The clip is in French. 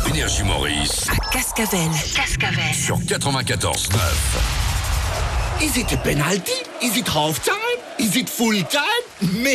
Énergie Maurice. À Cascavel. Sur 94.9. Is it a penalty? Is it half time? Is it full time?